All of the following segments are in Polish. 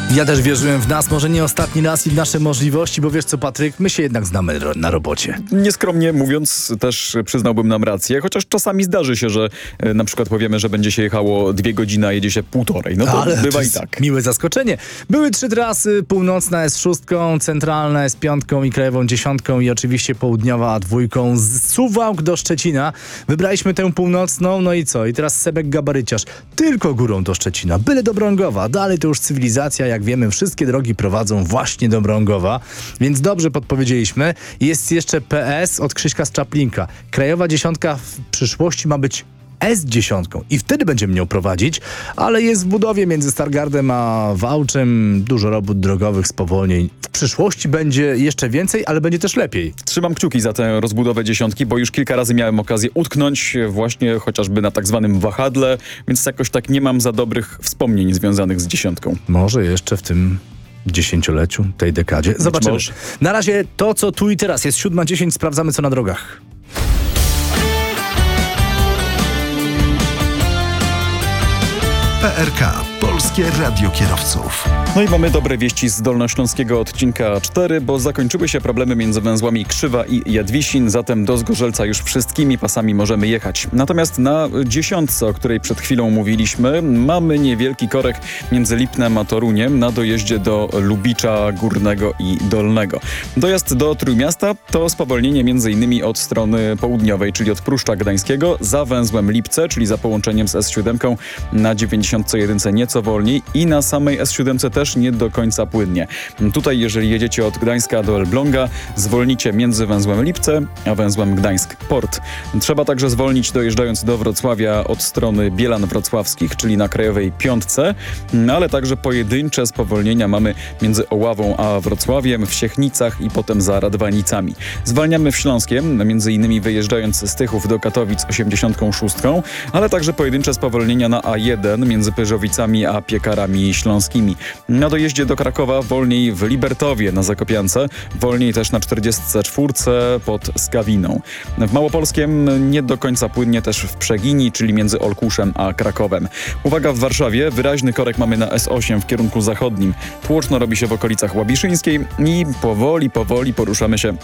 Ja też wierzyłem w nas, może nie ostatni raz i w nasze możliwości, bo wiesz co, Patryk, my się jednak znamy na robocie. Nieskromnie mówiąc, też przyznałbym nam rację, chociaż czasami zdarzy się, że na przykład powiemy, że będzie się jechało 2 godziny, a jedzie się 1,5. No to ale bywa to i tak. Miłe zaskoczenie. Były 3 trasy, północna S6, centralna S5 i krajową 10 i oczywiście południowa A2 z Suwałk do Szczecina. Wybraliśmy tę północną, no i co? I teraz Sebek gabaryciarz. Tylko górą do Szczecina, byle do Brągowa. Dalej to już cywilizacja, jak wiemy, wszystkie drogi prowadzą właśnie do Brągowa, więc dobrze podpowiedzieliśmy. Jest jeszcze PS od Krzyśka z Czaplinka. Krajowa 10 w przyszłości ma być S10 i wtedy będziemy nią prowadzić, ale jest w budowie między Stargardem a Wałczem dużo robót drogowych, spowolnień. W przyszłości będzie jeszcze więcej, ale będzie też lepiej. Trzymam kciuki za tę rozbudowę 10, bo już kilka razy miałem okazję utknąć właśnie chociażby na tak zwanym wahadle, więc jakoś tak nie mam za dobrych wspomnień związanych z 10. Może jeszcze w tym 10-leciu, tej dekadzie. Zobaczymy. może. Na razie to, co tu i teraz. Jest 7:10, sprawdzamy, co na drogach. PRK. Polskie Radio Kierowców. No i mamy dobre wieści z dolnośląskiego odcinka 4, bo zakończyły się problemy między węzłami Krzywa i Jadwisin, zatem do Zgorzelca już wszystkimi pasami możemy jechać. Natomiast na 10, o której przed chwilą mówiliśmy, mamy niewielki korek między Lipnem a Toruniem na dojeździe do Lubicza Górnego i Dolnego. Dojazd do Trójmiasta to spowolnienie m.in. od strony południowej, czyli od Pruszcza Gdańskiego, za węzłem Lipce, czyli za połączeniem z S7 na 91 nieco wolniej i na samej S7 też nie do końca płynnie. Tutaj, jeżeli jedziecie od Gdańska do Elbląga, zwolnicie między węzłem Lipce a węzłem Gdańsk-Port. Trzeba także zwolnić dojeżdżając do Wrocławia od strony Bielan Wrocławskich, czyli na krajowej 5, ale także pojedyncze spowolnienia mamy między Oławą a Wrocławiem, w Siechnicach i potem za Radwanicami. Zwalniamy w Śląskiem, między innymi wyjeżdżając z Tychów do Katowic 86, ale także pojedyncze spowolnienia na A1 między Pyrzowicami a Piekarami Śląskimi. Na dojeździe do Krakowa wolniej w Libertowie na Zakopiance, wolniej też na 44 pod Skawiną. W Małopolskiem nie do końca płynnie też w Przegini, czyli między Olkuszem a Krakowem. Uwaga, w Warszawie wyraźny korek mamy na S8 w kierunku zachodnim. Tłoczno robi się w okolicach Łabiszyńskiej i powoli poruszamy się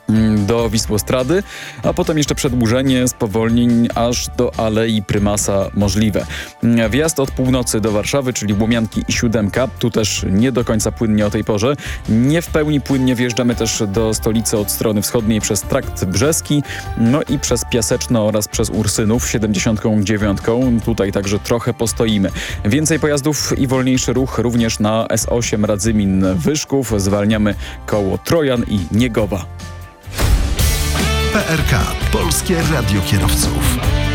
do Wisłostrady, a potem jeszcze przedłużenie spowolnień aż do Alei Prymasa możliwe. Wjazd od północy do Warszawy, czyli Łomianki i 7, tu też nie do końca płynnie o tej porze. Nie w pełni płynnie wjeżdżamy też do stolicy od strony wschodniej przez Trakt Brzeski, no i przez Piaseczno oraz przez Ursynów 79. Tutaj także trochę postoimy. Więcej pojazdów i wolniejszy ruch również na S8 Radzymin-Wyszków. Zwalniamy koło Trojan i Niegowa. PRK. Polskie Radio Kierowców.